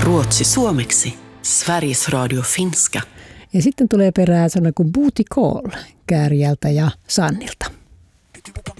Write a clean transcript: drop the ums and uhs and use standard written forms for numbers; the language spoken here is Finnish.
Ruotsi suomeksi, Sveriges Radio finska. Ja sitten tulee perään sana kuin booty call Käärijältä ja Sannilta.